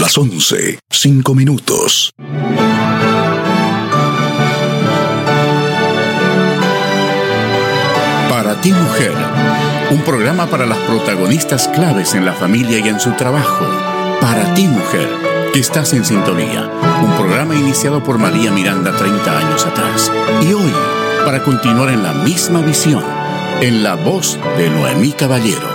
Las 11, 5 minutos. Para ti, mujer, un programa para las protagonistas claves en la familia y en su trabajo. Para ti, mujer, que estás en sintonía. Un programa iniciado por María Miranda 30 años atrás. Y hoy, para continuar en la misma visión, en la voz de Noemí Caballero.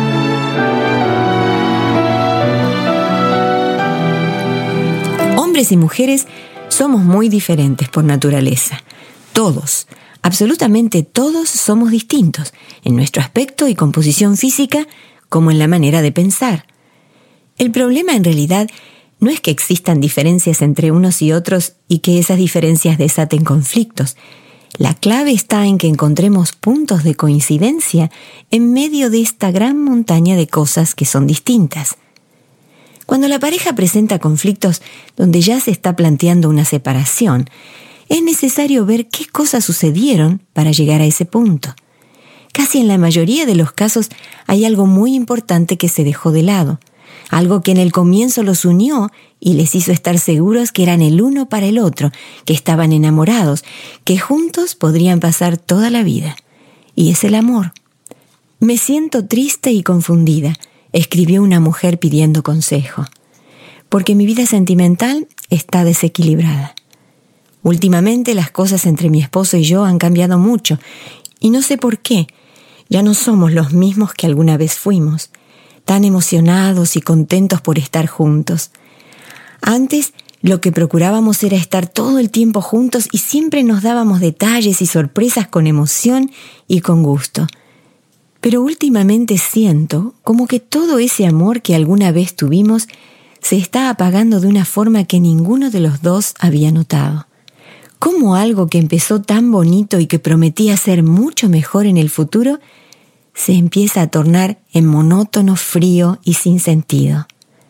Hombres y mujeres somos muy diferentes por naturaleza. Todos, absolutamente todos somos distintos en nuestro aspecto y composición física como en la manera de pensar. El problema en realidad no es que existan diferencias entre unos y otros y que esas diferencias desaten conflictos. La clave está en que encontremos puntos de coincidencia en medio de esta gran montaña de cosas que son distintas. Cuando la pareja presenta conflictos donde ya se está planteando una separación, es necesario ver qué cosas sucedieron para llegar a ese punto. Casi en la mayoría de los casos hay algo muy importante que se dejó de lado, algo que en el comienzo los unió y les hizo estar seguros que eran el uno para el otro, que estaban enamorados, que juntos podrían pasar toda la vida. Y es el amor. Me siento triste y confundida, escribió una mujer pidiendo consejo, porque mi vida sentimental está desequilibrada. Últimamente las cosas entre mi esposo y yo han cambiado mucho, y no sé por qué. Ya no somos los mismos que alguna vez fuimos, tan emocionados y contentos por estar juntos. Antes lo que procurábamos era estar todo el tiempo juntos y siempre nos dábamos detalles y sorpresas con emoción y con gusto. Pero últimamente siento como que todo ese amor que alguna vez tuvimos se está apagando de una forma que ninguno de los dos había notado. Cómo algo que empezó tan bonito y que prometía ser mucho mejor en el futuro se empieza a tornar en monótono, frío y sin sentido.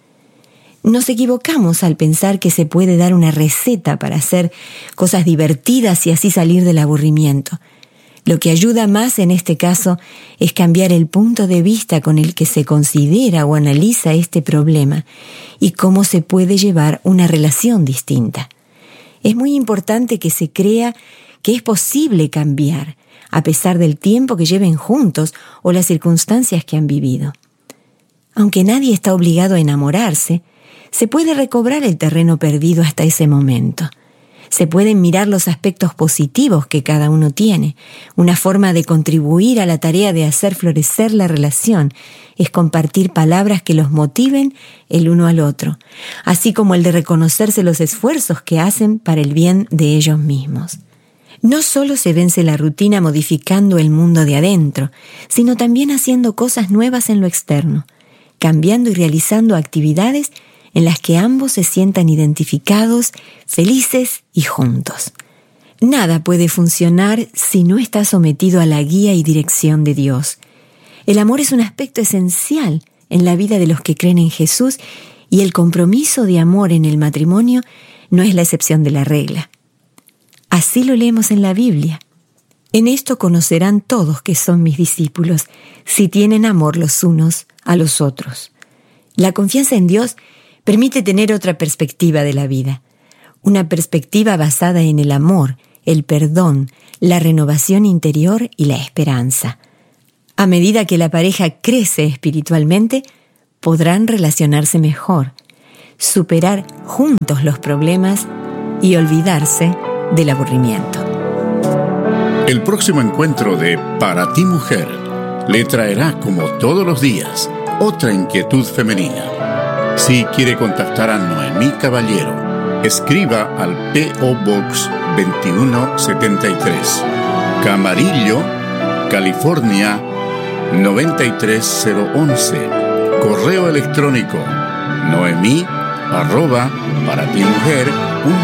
Nos equivocamos al pensar que se puede dar una receta para hacer cosas divertidas y así salir del aburrimiento. Lo que ayuda más en este caso es cambiar el punto de vista con el que se considera o analiza este problema y cómo se puede llevar una relación distinta. Es muy importante que se crea que es posible cambiar, a pesar del tiempo que lleven juntos o las circunstancias que han vivido. Aunque nadie está obligado a enamorarse, se puede recobrar el terreno perdido hasta ese momento. Se pueden mirar los aspectos positivos que cada uno tiene. Una forma de contribuir a la tarea de hacer florecer la relación es compartir palabras que los motiven el uno al otro, así como el de reconocerse los esfuerzos que hacen para el bien de ellos mismos. No solo se vence la rutina modificando el mundo de adentro, sino también haciendo cosas nuevas en lo externo, cambiando y realizando actividades en las que ambos se sientan identificados, felices y juntos. Nada puede funcionar si no está sometido a la guía y dirección de Dios. El amor es un aspecto esencial en la vida de los que creen en Jesús y el compromiso de amor en el matrimonio no es la excepción de la regla. Así lo leemos en la Biblia. En esto conocerán todos que son mis discípulos, si tienen amor los unos a los otros. La confianza en Dios permite tener otra perspectiva de la vida, una perspectiva basada en el amor, el perdón, la renovación interior y la esperanza. A medida que la pareja crece espiritualmente, podrán relacionarse mejor, superar juntos los problemas y olvidarse del aburrimiento. El próximo encuentro de Para ti, mujer le traerá, como todos los días, otra inquietud femenina. Si quiere contactar a Noemí Caballero, escriba al P.O. Box 2173, Camarillo, California 93011. Correo electrónico noemi@paratimujer.com.